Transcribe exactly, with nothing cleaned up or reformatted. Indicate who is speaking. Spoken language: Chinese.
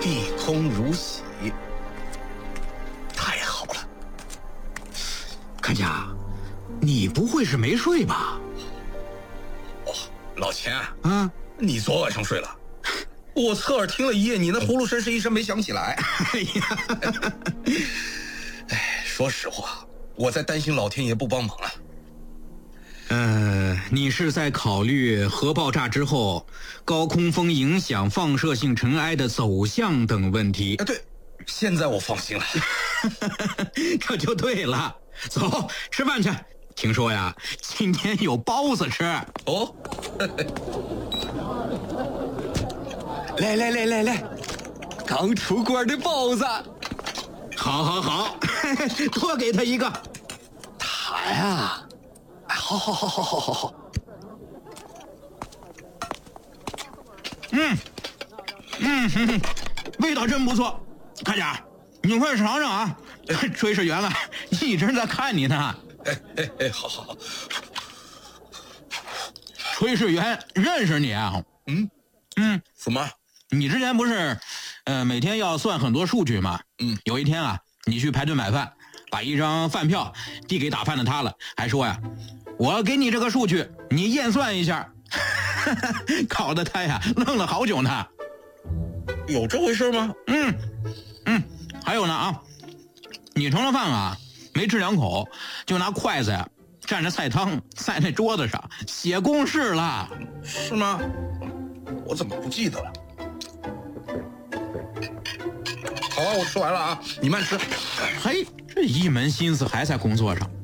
Speaker 1: 碧空如洗。太好了。
Speaker 2: 看家，你不会是没睡吧？
Speaker 1: 哦，老钱
Speaker 2: 啊，
Speaker 1: 你昨晚上睡了？我侧耳听了一夜，你那葫芦声是一声没响起来。
Speaker 2: 哎呀，
Speaker 1: 哎，说实话，我在担心老天爷不帮忙啊。
Speaker 2: 呃，你是在考虑核爆炸之后高空风影响放射性尘埃的走向等问题？
Speaker 1: 啊，对，现在我放心了。
Speaker 2: 这就对了，走，吃饭去。听说呀，今天有包子吃。
Speaker 1: 哦，
Speaker 3: 来来来来来，刚出锅的包子。
Speaker 2: 好好好，多给他一个。
Speaker 3: 他呀，好好好好好好好。
Speaker 2: 嗯嗯哼哼，味道真不错。看家，你快尝尝啊！炊事员啊，一直在看你呢。
Speaker 1: 哎哎哎，好好好。
Speaker 2: 炊事员认识你啊？
Speaker 1: 嗯
Speaker 2: 嗯，
Speaker 1: 怎么？
Speaker 2: 你之前不是，呃，每天要算很多数据吗？
Speaker 1: 嗯，
Speaker 2: 有一天啊，你去排队买饭，把一张饭票递给打饭的他了，还说呀，我要给你这个数据，你验算一下。搞得他呀愣了好久呢。
Speaker 1: 有这回事吗？
Speaker 2: 嗯嗯，还有呢啊，你盛了饭啊，没吃两口，就拿筷子呀蘸着菜汤在那桌子上写公式了。
Speaker 1: 是吗？我怎么不记得了？好啊，我吃完了啊，你慢吃。
Speaker 2: 嘿，这一门心思还在工作上。